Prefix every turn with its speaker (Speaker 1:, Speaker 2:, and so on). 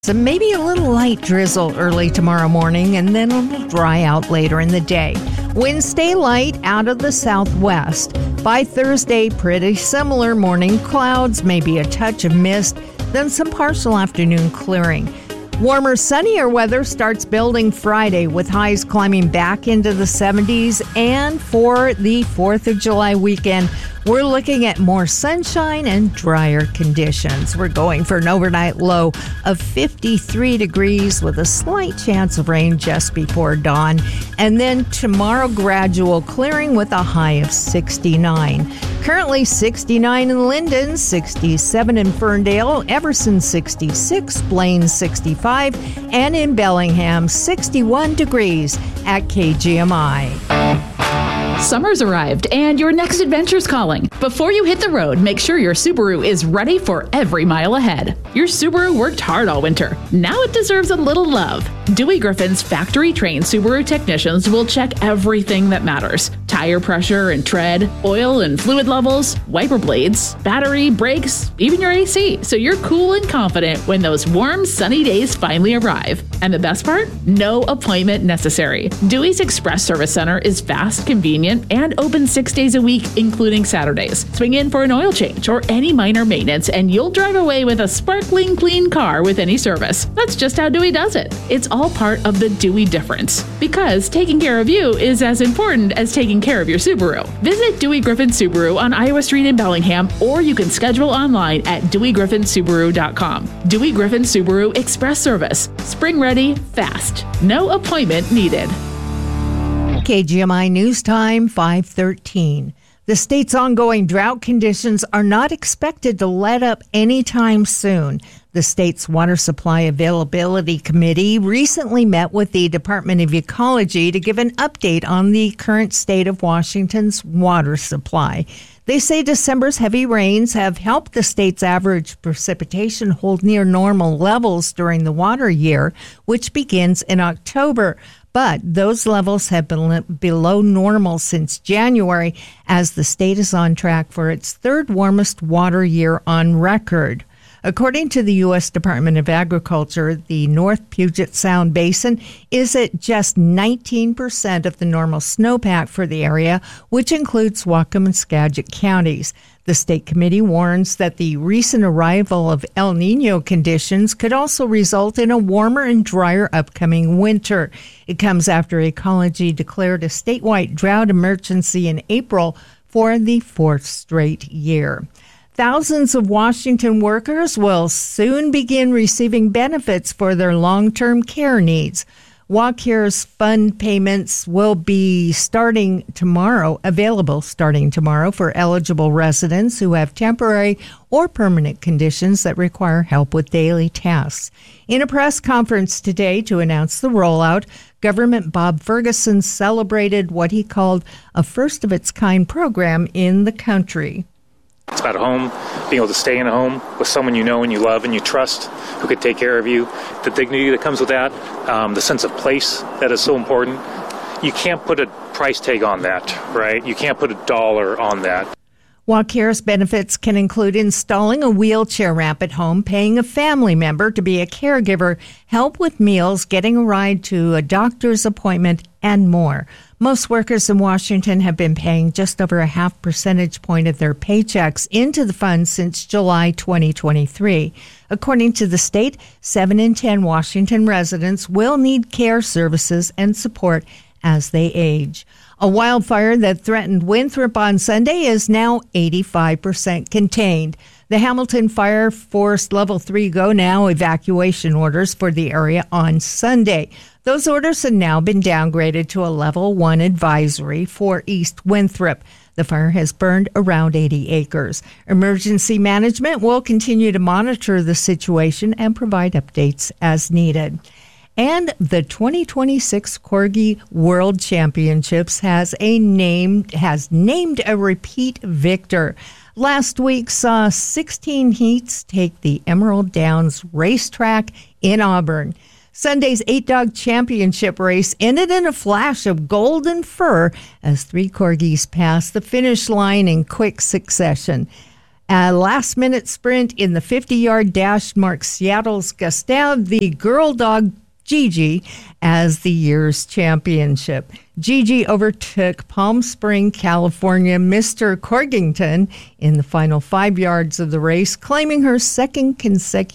Speaker 1: So maybe a little light drizzle early tomorrow morning and then it'll dry out later in the day. Winds stay light out of the southwest. By Thursday, pretty similar morning clouds, maybe a touch of mist, then some partial afternoon clearing. Warmer, sunnier weather starts building Friday with highs climbing back into the 70s. And for the 4th of July weekend, we're looking at more sunshine and drier conditions. We're going for an overnight low of 53 degrees with a slight chance of rain just before dawn. And then tomorrow, gradual clearing with a high of 69. Currently 69 in Linden, 67 in Ferndale, Everson 66, Blaine 65, and in Bellingham 61 degrees at KGMI.
Speaker 2: Summer's arrived and your next adventure's calling. Before you hit the road, make sure your Subaru is ready for every mile ahead. Your Subaru worked hard all winter. Now it deserves a little love. Dewey Griffin's factory-trained Subaru technicians will check everything that matters. Tire pressure and tread, oil and fluid levels, wiper blades, battery, brakes, even your AC, so you're cool and confident when those warm, sunny days finally arrive. And the best part? No appointment necessary. Dewey's Express Service Center is fast, convenient, and open 6 days a week, including Saturdays. Swing in for an oil change or any minor maintenance, and you'll drive away with a sparkling clean car with any service. That's just how Dewey does it. It's all part of the Dewey difference, because taking care of you is as important as taking care of your Subaru. Visit Dewey Griffin Subaru on Iowa Street in Bellingham, or you can schedule online at DeweyGriffinSubaru.com. Dewey Griffin Subaru Express Service. Spring ready, fast. No appointment needed.
Speaker 1: KGMI News Time, 5:13. The state's ongoing drought conditions are not expected to let up anytime soon. The state's Water Supply Availability Committee recently met with the Department of Ecology to give an update on the current state of Washington's water supply. They say December's heavy rains have helped the state's average precipitation hold near normal levels during the water year, which begins in October. But those levels have been below normal since January, as the state is on track for its third warmest water year on record. According to the U.S. Department of Agriculture, the North Puget Sound Basin is at just 19% of the normal snowpack for the area, which includes Whatcom and Skagit counties. The state committee warns that the recent arrival of El Niño conditions could also result in a warmer and drier upcoming winter. It comes after Ecology declared a statewide drought emergency in April for the fourth straight year. Thousands of Washington workers will soon begin receiving benefits for their long-term care needs. WaCare's fund payments will be available starting tomorrow for eligible residents who have temporary or permanent conditions that require help with daily tasks. In a press conference today to announce the rollout, Government Bob Ferguson celebrated what he called a first-of-its-kind program in the country.
Speaker 3: It's about a home, being able to stay in a home with someone you know and you love and you trust, who could take care of you, the dignity that comes with that, the sense of place that is so important. You can't put a price tag on that, right? You can't put a dollar on that.
Speaker 1: WaCare's benefits can include installing a wheelchair ramp at home, paying a family member to be a caregiver, help with meals, getting a ride to a doctor's appointment, and more. Most workers in Washington have been paying just over a half percentage point of their paychecks into the fund since July 2023. According to the state, 7 in 10 Washington residents will need care services and support as they age. A wildfire that threatened Winthrop on Sunday is now 85% contained. The Hamilton Fire Force Level 3 Go Now evacuation orders for the area on Sunday. Those orders have now been downgraded to a Level 1 advisory for East Winthrop. The fire has burned around 80 acres. Emergency management will continue to monitor the situation and provide updates as needed. And the 2026 Corgi World Championships has named a repeat victor. Last week saw 16 heats take the Emerald Downs racetrack in Auburn. Sunday's 8-dog championship race ended in a flash of golden fur as 3 corgis passed the finish line in quick succession. A last-minute sprint in the 50-yard dash marks Seattle's Gustav the Girl Dog Gigi as the year's championship. Gigi overtook Palm Springs, California, Mr. Corgington in the final 5 yards of the race, claiming her second consecutive